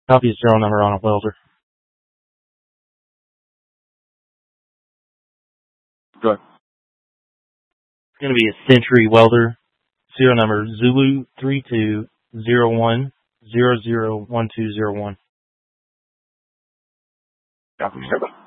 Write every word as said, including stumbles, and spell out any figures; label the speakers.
Speaker 1: Copy of serial number on a welder.
Speaker 2: Go ahead.
Speaker 1: It's going to be a Century welder. Serial number Zulu three two zero one zero zero one two zero one.
Speaker 2: Copy, sir.